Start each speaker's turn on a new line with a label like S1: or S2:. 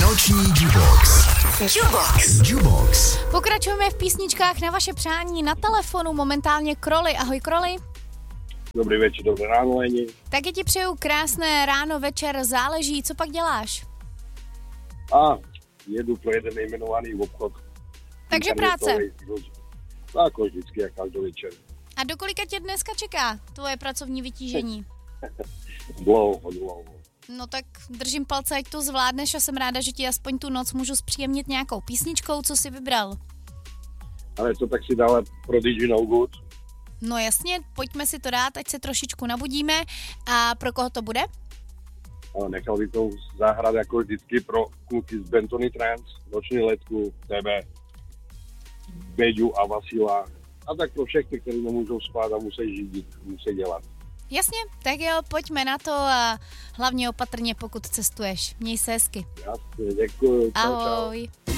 S1: Noční Jubox.
S2: Pokračujeme v písničkách na vaše přání. Na telefonu momentálně Kroly. Ahoj Kroly.
S3: Dobrý večer, dobré ráno, Leni.
S2: Taky ti přeju krásné ráno, večer, záleží. Co pak děláš?
S3: Jedu pro jeden nejmenovaný obchod.
S2: Takže práce.
S3: Jako vždycky, jak každý večer.
S2: A do kolika tě dneska čeká tvoje pracovní vytížení?
S3: Dlouho.
S2: No tak držím palce, ať to zvládneš a jsem ráda, že ti aspoň tu noc můžu zpříjemnit nějakou písničkou, co jsi vybral.
S3: Ale to tak si dala Prodigy No Good.
S2: No jasně, pojďme si to dát, ať se trošičku nabudíme. A pro koho to bude?
S3: Nechal bych to zahrát jako vždycky pro kluky z Bentony Trans, Noční letku, tebe, Beďu a Vasila. A tak pro všechny, kteří nemůžou spát a musí žít, musí dělat.
S2: Jasně, tak jo, pojďme na to a hlavně opatrně, pokud cestuješ. Měj se hezky.
S3: Jasně, děkuji.
S2: Ahoj.
S1: Čau.